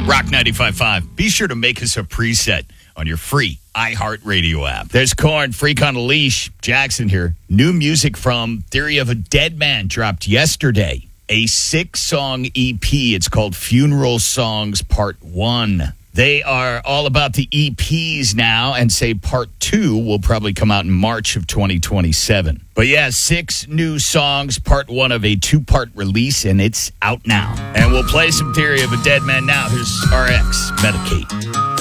Rock 95.5. Be sure to make us a preset on your free iHeartRadio app. There's Korn, Freak on a Leash. Jackson here. New music from Theory of a Dead Man dropped yesterday. A 6-song EP. It's called Funeral Songs Part 1. They are all about the EPs now and say Part 2 will probably come out in March of 2027. But yeah, 6 new songs, Part 1 of a 2-part release, and it's out now. And we'll play some Theory of a Dead Man now. Here's RX, Medicate.